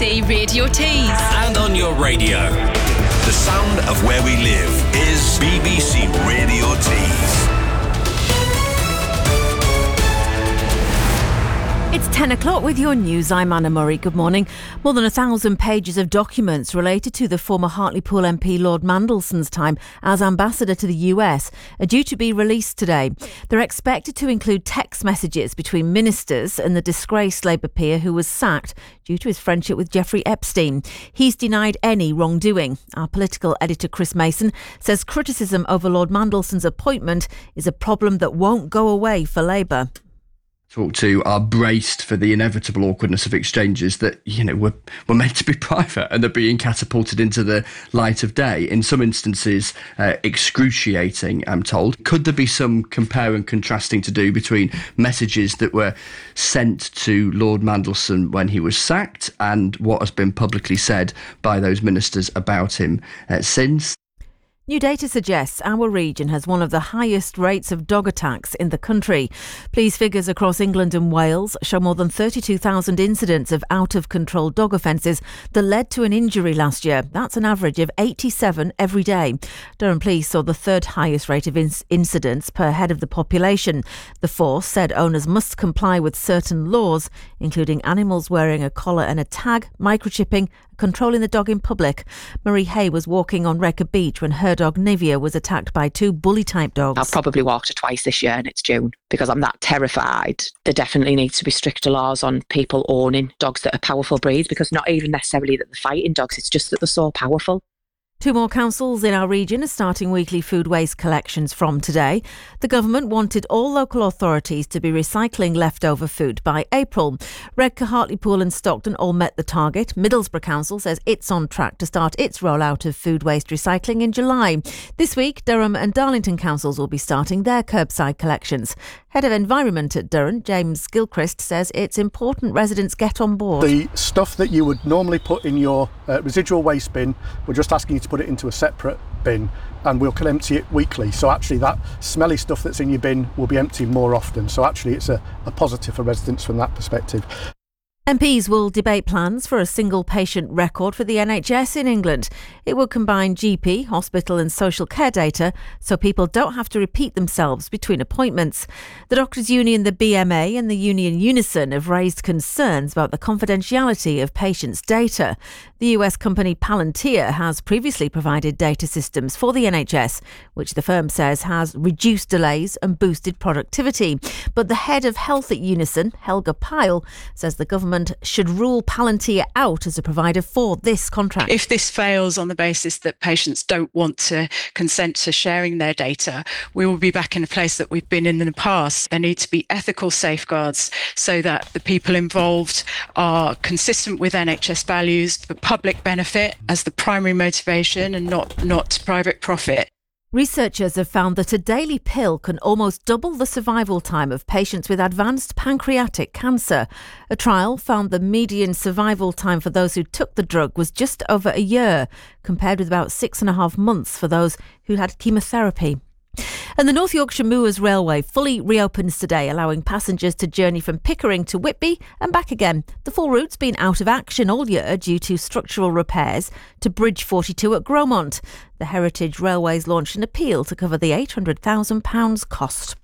BBC Radio Tees. And on your radio. The sound of where we live is BBC Radio Tees. It's 10 o'clock with your news. I'm Anna Murray. Good morning. More than 1,000 pages of documents related to the former Hartlepool MP Lord Mandelson's time as ambassador to the US are due to be released today. They're expected to include text messages between ministers and the disgraced Labour peer who was sacked due to his friendship with Jeffrey Epstein. He's denied any wrongdoing. Our political editor Chris Mason says criticism over Lord Mandelson's appointment is a problem that won't go away for Labour. Talk to are braced for the inevitable awkwardness of exchanges that, were meant to be private and they're being catapulted into the light of day. In some instances, excruciating, I'm told. Could there be some compare and contrasting to do between messages that were sent to Lord Mandelson when he was sacked and what has been publicly said by those ministers about him since? New data suggests our region has one of the highest rates of dog attacks in the country. Police figures across England and Wales show more than 32,000 incidents of out-of-control dog offences that led to an injury last year. That's an average of 87 every day. Durham Police saw the third highest rate of incidents per head of the population. The force said owners must comply with certain laws, including animals wearing a collar and a tag, microchipping, controlling the dog in public. Marie Hay was walking on Wrecker Beach when her dog Nivea was attacked by two bully-type dogs. I've probably walked her twice this year and it's June because I'm that terrified. There definitely needs to be stricter laws on people owning dogs that are powerful breeds, because not even necessarily that they're fighting dogs, it's just that they're so powerful. Two more councils in our region are starting weekly food waste collections from today. The government wanted all local authorities to be recycling leftover food by April. Redcar, Hartlepool and Stockton all met the target. Middlesbrough Council says it's on track to start its rollout of food waste recycling in July. This week, Durham and Darlington councils will be starting their curbside collections. Head of Environment at Durham, James Gilchrist, says it's important residents get on board. The stuff that you would normally put in your residual waste bin, we're just asking you to put it into a separate bin and we'll empty it weekly. So actually that smelly stuff that's in your bin will be emptied more often. So actually it's a positive for residents from that perspective. MPs will debate plans for a single patient record for the NHS in England. It will combine GP, hospital and social care data so people don't have to repeat themselves between appointments. The Doctors' Union, the BMA and the Union Unison have raised concerns about the confidentiality of patients' data. The US company Palantir has previously provided data systems for the NHS, which the firm says has reduced delays and boosted productivity. But the head of health at Unison, Helga Pyle, says the government should rule Palantir out as a provider for this contract. If this fails on the basis that patients don't want to consent to sharing their data, we will be back in a place that we've been in the past. There need to be ethical safeguards so that the people involved are consistent with NHS values for public benefit as the primary motivation and not private profit. Researchers have found that a daily pill can almost double the survival time of patients with advanced pancreatic cancer. A trial found the median survival time for those who took the drug was just over a year, compared with about 6.5 months for those who had chemotherapy. And the North Yorkshire Moors Railway fully reopens today, allowing passengers to journey from Pickering to Whitby and back again. The full route's been out of action all year due to structural repairs to Bridge 42 at Gromont. The Heritage Railways launched an appeal to cover the £800,000 cost.